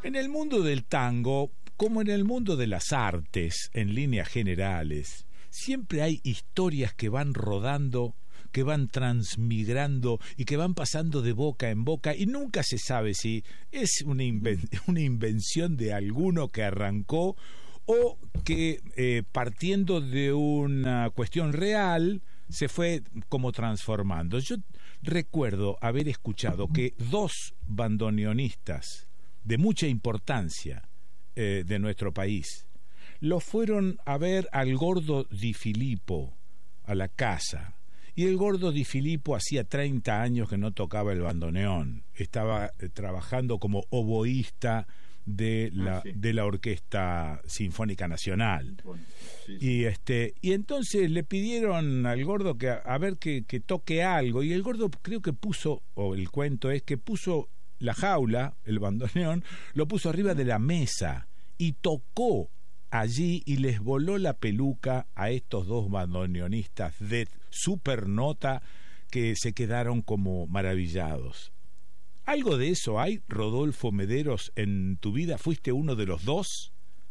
En el mundo del tango, como en el mundo de las artes, en líneas generales, siempre hay historias que van rodando, que van transmigrando y que van pasando de boca en boca, y nunca se sabe si es una invención de alguno que arrancó o que partiendo de una cuestión real se fue como transformando. Yo recuerdo haber escuchado que dos bandoneonistas de mucha importancia de nuestro país lo fueron a ver al Gordo Di Filippo a la casa, y el Gordo Di Filippo hacía 30 años que no tocaba el bandoneón, estaba trabajando como oboísta de la Orquesta Sinfónica Nacional. Sí. Y entonces le pidieron al Gordo que a ver que toque algo, y el Gordo creo que puso, o el cuento es que puso la jaula, el bandoneón, lo puso arriba de la mesa y tocó allí, y les voló la peluca a estos dos bandoneonistas de super nota que se quedaron como maravillados. ¿Algo de eso hay, Rodolfo Mederos, en tu vida? ¿Fuiste uno de los dos?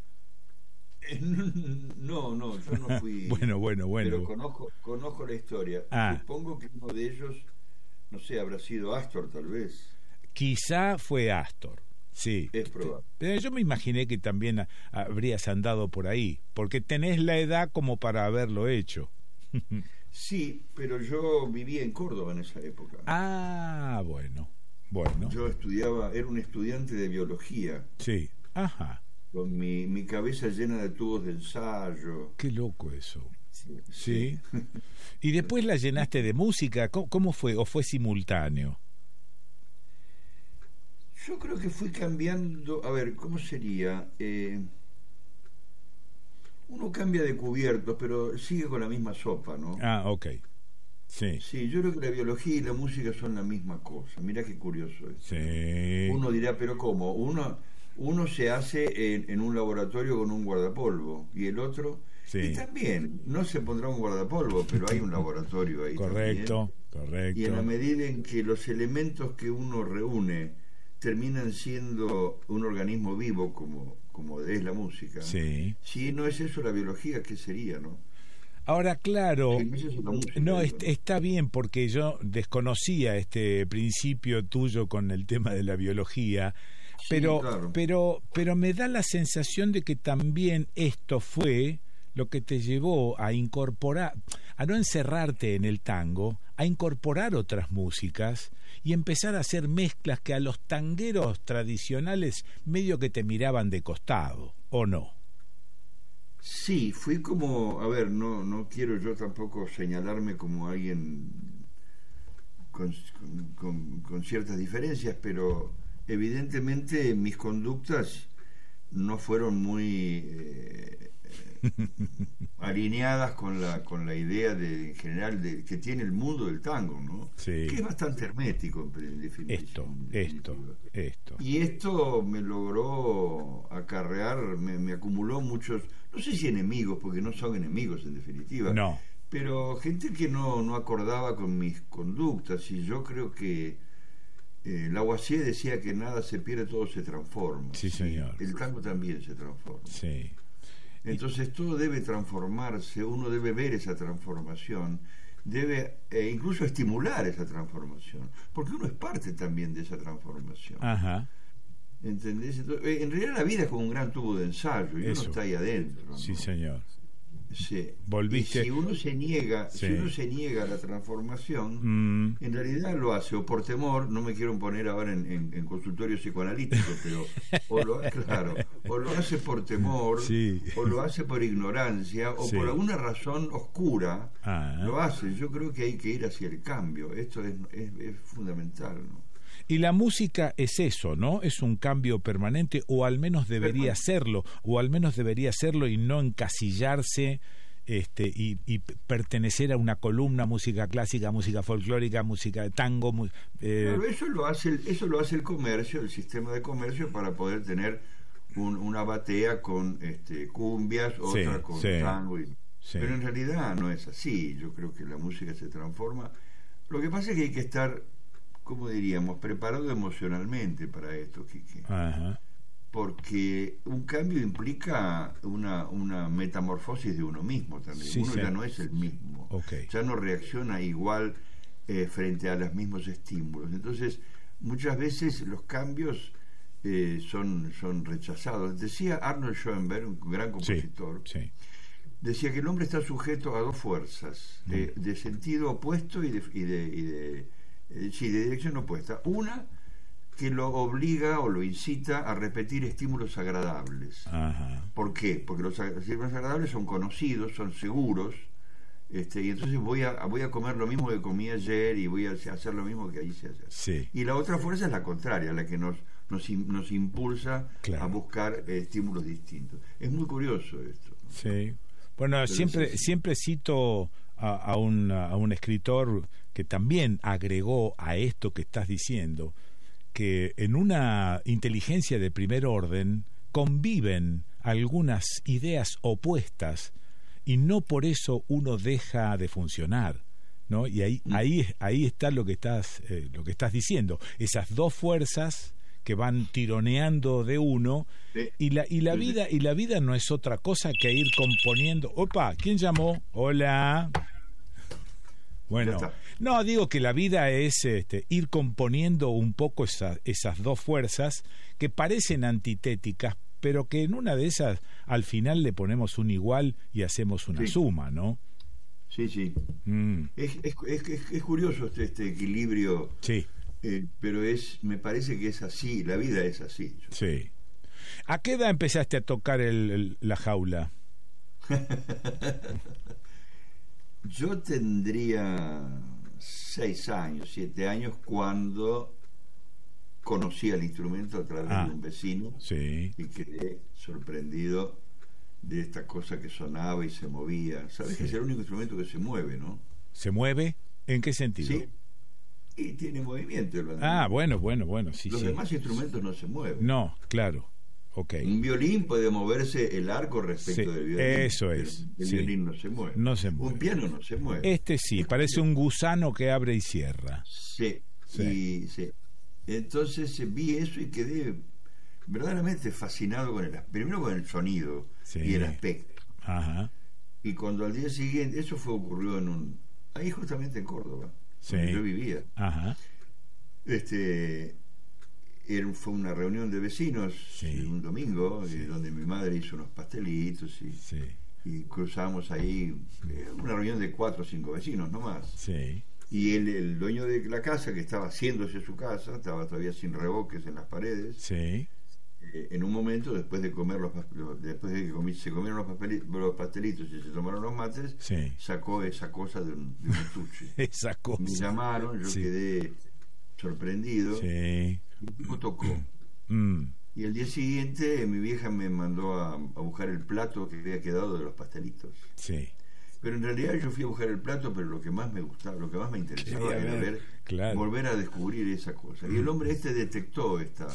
No, yo no fui. Bueno. Pero conozco la historia. Supongo que uno de ellos, no sé, habrá sido Astor, tal vez. Quizá fue Astor, sí. Es probable. Pero yo me imaginé que también habrías andado por ahí, porque tenés la edad como para haberlo hecho. Sí, pero yo vivía en Córdoba en esa época. Bueno. Yo era un estudiante de biología. Sí, ajá. Con mi cabeza llena de tubos de ensayo. Qué loco eso. Sí. ¿Y después la llenaste de música? ¿Cómo fue? ¿O fue simultáneo? Yo creo que fui cambiando. A ver, ¿cómo sería? Uno cambia de cubiertos, pero sigue con la misma sopa, ¿no? Ok. Sí, yo creo que la biología y la música son la misma cosa. Mirá qué curioso es. Sí. Uno dirá, pero ¿cómo? Uno se hace en un laboratorio con un guardapolvo, y el otro... Sí. Y también, no se pondrá un guardapolvo, pero hay un laboratorio ahí. Correcto. Y en la medida en que los elementos que uno reúne terminan siendo un organismo vivo, como es la música, sí. Si no es eso la biología, ¿qué sería, no? Ahora, claro, música, no, está bien, porque yo desconocía este principio tuyo con el tema de la biología, pero, claro. pero me da la sensación de que también esto fue lo que te llevó a incorporar, a no encerrarte en el tango, a incorporar otras músicas y empezar a hacer mezclas que a los tangueros tradicionales medio que te miraban de costado, ¿o no? Sí, fui como, a ver, no quiero yo tampoco señalarme como alguien con ciertas diferencias, pero evidentemente mis conductas no fueron muy alineadas con la idea en general que tiene el mundo del tango, ¿no? Sí. Que es bastante hermético en definición. Esto. Y esto me logró acarrear, me acumuló muchos, no sé si enemigos, porque no son enemigos en definitiva, no, pero gente que no acordaba con mis conductas, y yo creo que Lavoisier decía que nada se pierde, todo se transforma. Sí, señor. El tango también se transforma. Sí. Entonces todo debe transformarse, uno debe ver esa transformación, debe incluso estimular esa transformación, porque uno es parte también de esa transformación. Ajá. ¿Entendés? Entonces, en realidad la vida es como un gran tubo de ensayo, y uno está ahí adentro, ¿no? Sí, señor. Sí. Volviste. Y si uno se niega, a la transformación, en realidad lo hace o por temor, no me quiero poner ahora en consultorio psicoanalítico, pero o lo hace por temor, o lo hace por ignorancia, o por alguna razón oscura, lo hace. Yo creo que hay que ir hacia el cambio. Esto es fundamental, ¿no? Y la música es eso, ¿no? Es un cambio permanente, o al menos debería serlo, y no encasillarse y pertenecer a una columna: música clásica, música folclórica, música de tango. Claro, eso lo hace el comercio, el sistema de comercio, para poder tener una batea con cumbias, otra con tango. Pero en realidad no es así. Yo creo que la música se transforma. Lo que pasa es que hay que estar, ¿cómo diríamos?, preparado emocionalmente para esto, Quique. Ajá. porque un cambio implica una metamorfosis de uno mismo también. Sí, uno ya no es el mismo, ya no reacciona igual frente a los mismos estímulos. Entonces, muchas veces los cambios son rechazados. Decía Arnold Schoenberg, un gran compositor, decía que el hombre está sujeto a dos fuerzas, de sentido opuesto y de dirección opuesta. Una que lo obliga o lo incita a repetir estímulos agradables. Ajá. ¿Por qué? Porque los estímulos agradables son conocidos, son seguros, y entonces voy a comer lo mismo que comí ayer y voy a hacer lo mismo que hice ayer. Sí. Y la otra fuerza es la contraria, la que nos impulsa a buscar estímulos distintos. Es muy curioso esto, ¿no? Sí. Bueno, siempre cito a un escritor que también agregó a esto que estás diciendo, que en una inteligencia de primer orden conviven algunas ideas opuestas y no por eso uno deja de funcionar, ¿no? Y ahí está lo que estás diciendo, esas dos fuerzas que van tironeando de uno, y la vida no es otra cosa que ir componiendo. Opa, ¿quién llamó? Hola. Bueno, no, digo que la vida es ir componiendo un poco esas dos fuerzas que parecen antitéticas, pero que en una de esas al final le ponemos un igual y hacemos una suma, ¿no? Sí. Es curioso este equilibrio. Sí. Pero me parece que es así, la vida es así. Sí. ¿A qué edad empezaste a tocar la jaula? Yo tendría 6 años, 7 años, cuando conocí el instrumento a través de un vecino, y quedé sorprendido de esta cosa que sonaba y se movía. ¿Sabes que es el único instrumento que se mueve, no? ¿Se mueve? ¿En qué sentido? Sí. Y tiene movimiento el bandoneón. Bueno, sí. Los demás instrumentos no se mueven. No, claro. Okay. Un violín puede moverse el arco respecto del violín. Eso es. El violín no se mueve. No se mueve. Un piano no se mueve. Parece un gusano que abre y cierra. Sí. Entonces vi eso y quedé verdaderamente fascinado primero con el sonido y el aspecto. Ajá. Y cuando al día siguiente, ocurrió ahí justamente en Córdoba, donde yo vivía. Ajá. Fue una reunión de vecinos un domingo, donde mi madre hizo unos pastelitos y cruzamos ahí una reunión de 4 o 5 vecinos nomás. Y el dueño de la casa, que estaba haciéndose su casa, estaba todavía sin revoques en las paredes, en un momento, después de que se comieron los pastelitos y se tomaron los mates, sacó esa cosa de un estuche. Esa cosa. Me llamaron, yo quedé sorprendido. Y el tipo tocó. Y el día siguiente mi vieja me mandó a buscar el plato que había quedado de los pastelitos. Pero en realidad yo fui a buscar el plato, pero lo que más me gustaba, lo que más me interesaba era volver a descubrir esa cosa. Y el hombre detectó esta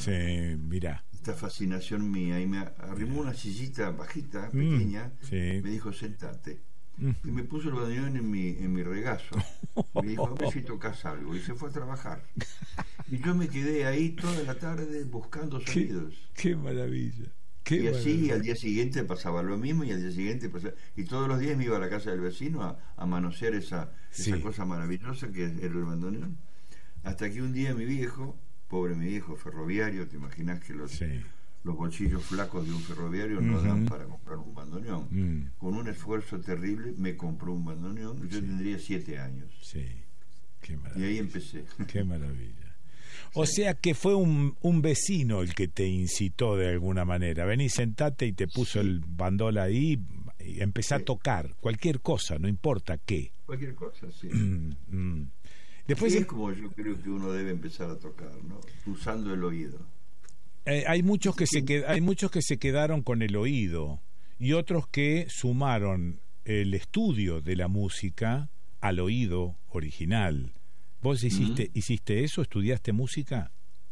fascinación mía y me arrimó una sillita bajita, pequeña, me dijo: sentate. Y me puso el bandoneón en mi regazo. Me dijo: a ver si tocas algo. Y se fue a trabajar. Y yo me quedé ahí toda la tarde buscando sonidos. ¡Qué maravilla! Y así al día siguiente pasaba lo mismo, y al día siguiente pasaba. Y todos los días me iba a la casa del vecino a manosear esa cosa maravillosa que era el bandoneón. Hasta que un día mi viejo, pobre mi viejo ferroviario, te imaginas que los bolsillos flacos de un ferroviario no dan para comprar un bandoneón. Con un esfuerzo terrible me compró un bandoneón. Yo tendría 7 años. Qué maravilla. Y ahí empecé. Qué maravilla. O sea que fue un vecino el que te incitó de alguna manera. Vení, sentate, y te puso el bandol ahí y empezá a tocar cualquier cosa, no importa qué. Cualquier cosa, sí. Después es como yo creo que uno debe empezar a tocar, ¿no? Usando el oído. Hay muchos que se quedaron con el oído y otros que sumaron el estudio de la música al oído original. ¿Vos hiciste eso? ¿Estudiaste música?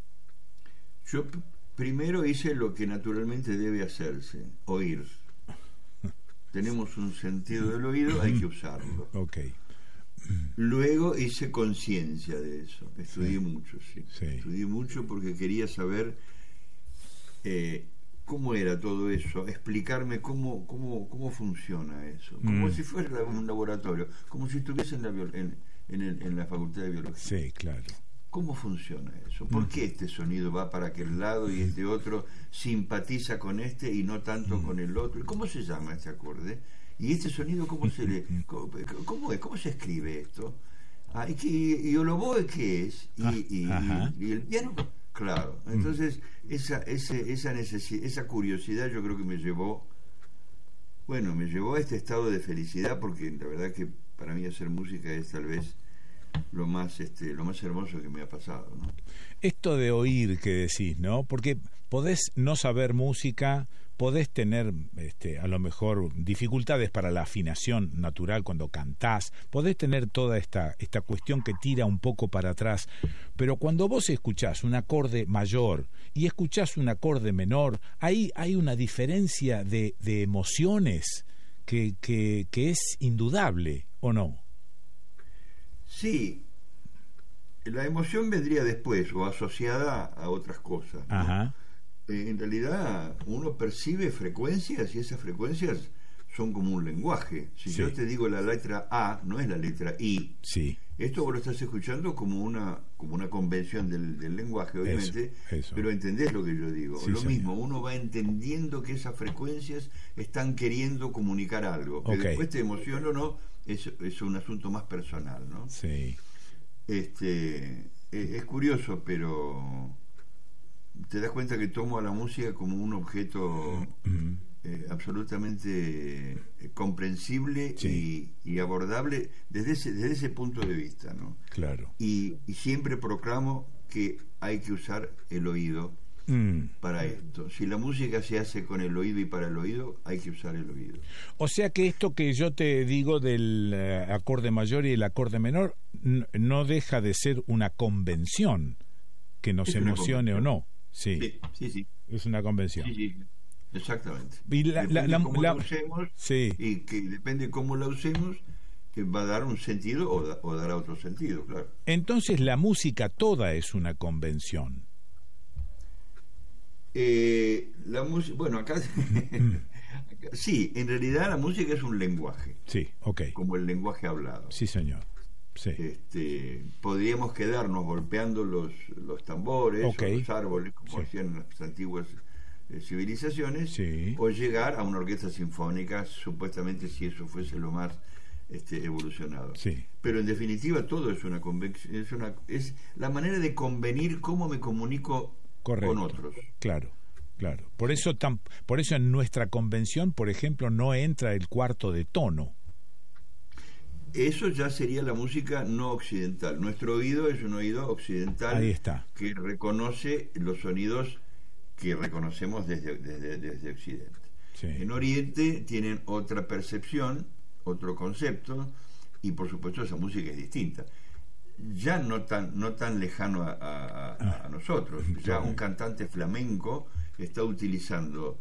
Yo primero hice lo que naturalmente debe hacerse: oír. Tenemos un sentido del oído, hay que usarlo. Luego hice conciencia de eso. Estudié mucho, Estudié mucho porque quería saber cómo era todo eso, explicarme cómo funciona eso, como si fuera un laboratorio, como si estuviese en la facultad de biología. Sí, claro. ¿Cómo funciona eso? ¿Por qué este sonido va para aquel lado y este otro simpatiza con este y no tanto con el otro? ¿Cómo se llama este acorde? ¿Y este sonido cómo se le cómo se escribe esto? ¿Y el oboe qué es? ¿Y el piano? Claro. Entonces, esa curiosidad yo creo que me llevó a este estado de felicidad, porque la verdad que para mí hacer música es tal vez lo más hermoso que me ha pasado, ¿no? Esto de oír que decís, ¿no? Porque podés no saber música, podés tener a lo mejor dificultades para la afinación natural cuando cantás, podés tener toda esta cuestión que tira un poco para atrás, pero cuando vos escuchás un acorde mayor y escuchás un acorde menor, ahí hay una diferencia de emociones que es indudable, ¿o no? Sí, la emoción vendría después o asociada a otras cosas, ¿no? Ajá. En realidad uno percibe frecuencias y esas frecuencias son como un lenguaje. Si yo te digo la letra A, no es la letra I. Sí. Esto vos lo estás escuchando como una convención del lenguaje, obviamente, eso. Pero entendés lo que yo digo. Sí, lo mismo, uno va entendiendo que esas frecuencias están queriendo comunicar algo. Que después te emociona o no, es un asunto más personal, ¿no? Sí. Es curioso, pero te das cuenta que tomo a la música como un objeto absolutamente comprensible y abordable desde ese punto de vista, ¿no? Claro. Y siempre proclamo que hay que usar el oído para esto. Si la música se hace con el oído y para el oído, hay que usar el oído. O sea que esto que yo te digo del acorde mayor y el acorde menor no deja de ser una convención que nos emocione o no. Sí. Es una convención. Sí. Exactamente. Y cómo la usemos, y que depende cómo la usemos, va a dar un sentido o dará otro sentido, claro. Entonces la música toda es una convención. La música, bueno, acá sí, en realidad la música es un lenguaje. Sí, como el lenguaje hablado. Sí, señor. Sí. Podríamos quedarnos golpeando los tambores o los árboles, como hacían las antiguas civilizaciones, o llegar a una orquesta sinfónica, supuestamente, si eso fuese lo más evolucionado. Pero en definitiva todo es una convención, es la manera de convenir cómo me comunico con otros. Claro. Por eso en nuestra convención, por ejemplo, no entra el cuarto de tono. Eso ya sería la música no occidental. Nuestro oído es un oído occidental. Ahí está. Que reconoce los sonidos que reconocemos desde Occidente. En Oriente tienen otra percepción, otro concepto, y por supuesto esa música es distinta. Ya no tan lejano a nosotros. Ya un cantante flamenco está utilizando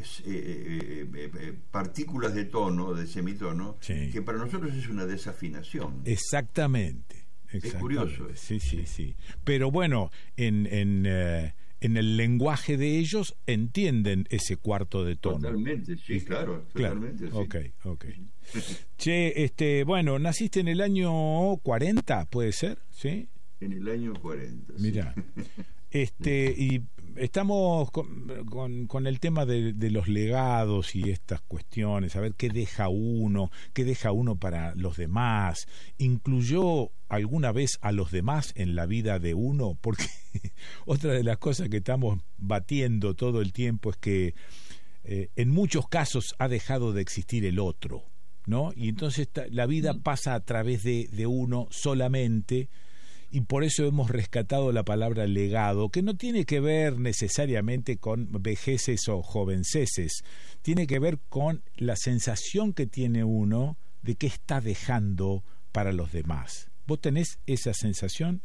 partículas de tono, de semitono, que para nosotros es una desafinación. Exactamente. Es curioso. Sí. Pero bueno, en el lenguaje de ellos entienden ese cuarto de tono. Totalmente, claro. Totalmente, sí. Ok. Che, bueno, naciste en el año 40, ¿puede ser? ¿Sí? En el año 40. Mirá. Y estamos con el tema de los legados y estas cuestiones, a ver qué deja uno para los demás. ¿Incluyó alguna vez a los demás en la vida de uno? Porque otra de las cosas que estamos batiendo todo el tiempo es que en muchos casos ha dejado de existir el otro, ¿no? Y entonces la vida pasa a través de uno solamente. Y por eso hemos rescatado la palabra legado, que no tiene que ver necesariamente con vejeces o jovenceses, tiene que ver con la sensación que tiene uno de que está dejando para los demás. ¿Vos tenés esa sensación?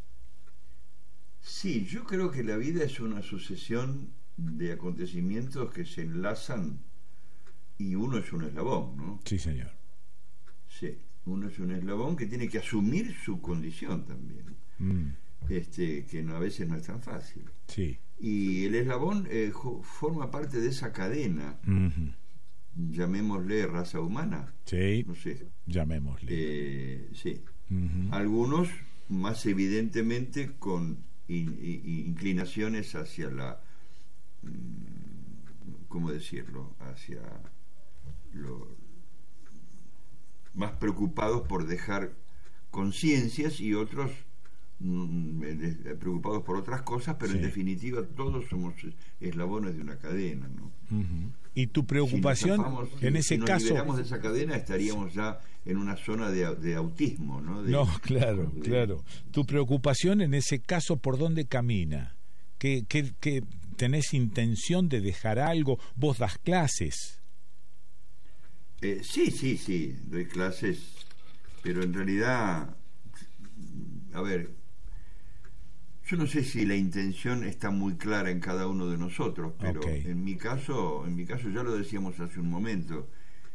Sí, yo creo que la vida es una sucesión de acontecimientos que se enlazan y uno es un eslabón, ¿no? Sí, señor. Sí. Uno es un eslabón que tiene que asumir su condición también, que a veces no es tan fácil. Sí. Y el eslabón forma parte de esa cadena, llamémosle raza humana. Sí, no sé. Llamémosle. Sí. Algunos más evidentemente con inclinaciones hacia la, ¿cómo decirlo? Hacia lo más preocupados por dejar conciencias, y otros preocupados por otras cosas, pero en definitiva todos somos eslabones de una cadena, ¿no? Y tu preocupación, en ese caso, si nos liberamos de esa cadena, estaríamos ya en una zona de autismo, ¿no? Claro. Tu preocupación en ese caso, ¿por dónde camina? ¿Qué tenés intención de dejar algo? ¿Vos das clases? Sí, doy clases, pero en realidad, a ver, yo no sé si la intención está muy clara en cada uno de nosotros, pero en mi caso ya lo decíamos hace un momento,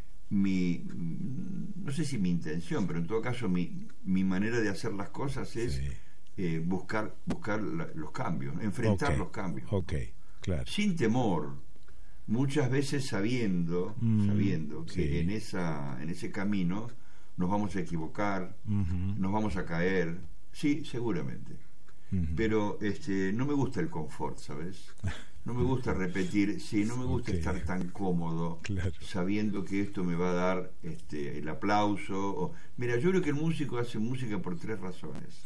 no sé si mi intención, pero en todo caso mi manera de hacer las cosas es buscar los cambios, enfrentar los cambios, claro. Sin temor, muchas veces sabiendo que en ese camino nos vamos a equivocar, nos vamos a caer, sí, seguramente. Pero no me gusta el confort, ¿sabes? No me gusta repetir, no me gusta estar tan cómodo, sabiendo que esto me va a dar el aplauso. Mira, yo creo que el músico hace música por 3 razones.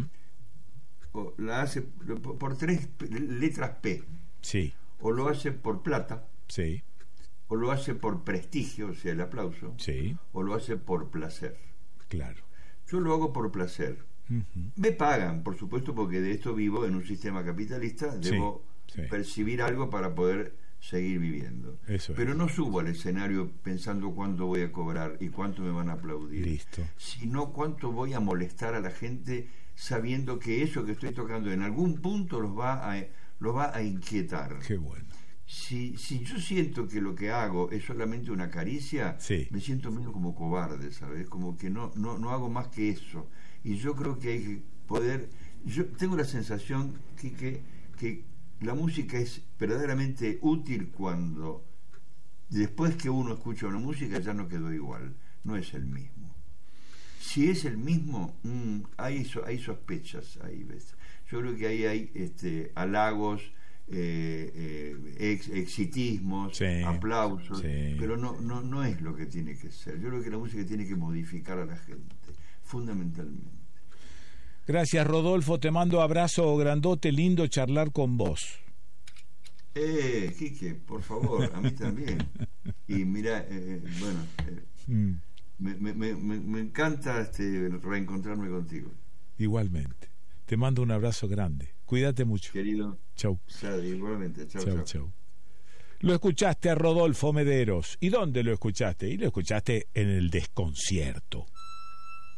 La hace por 3 letras P. Sí. O lo hace por plata. Sí. O lo hace por prestigio, o sea, el aplauso. Sí. O lo hace por placer. Claro. Yo lo hago por placer. Me pagan, por supuesto, porque de esto vivo en un sistema capitalista. Debo percibir algo para poder seguir viviendo. Pero no subo al escenario pensando cuánto voy a cobrar y cuánto me van a aplaudir. Listo. Sino cuánto voy a molestar a la gente, sabiendo que eso que estoy tocando en algún punto los va a inquietar. Qué bueno. Si yo siento que lo que hago es solamente una caricia, me siento medio como cobarde, ¿sabes? Como que no hago más que eso. Y yo creo que hay que poder... Yo tengo la sensación que la música es verdaderamente útil cuando después que uno escucha una música ya no quedó igual, no es el mismo. Si es el mismo, hay sospechas ahí, ¿ves? Yo creo que ahí hay halagos, exitismos, aplausos, pero no es lo que tiene que ser. Yo creo que la música tiene que modificar a la gente, fundamentalmente. Gracias, Rodolfo, te mando abrazo grandote, lindo charlar con vos. Quique, por favor, a mí también. Y mira, me encanta reencontrarme contigo. Igualmente. Te mando un abrazo grande. Cuídate mucho. Querido. Chau. Igualmente. Chau. Lo escuchaste a Rodolfo Mederos. ¿Y dónde lo escuchaste? Y lo escuchaste en El Desconcierto.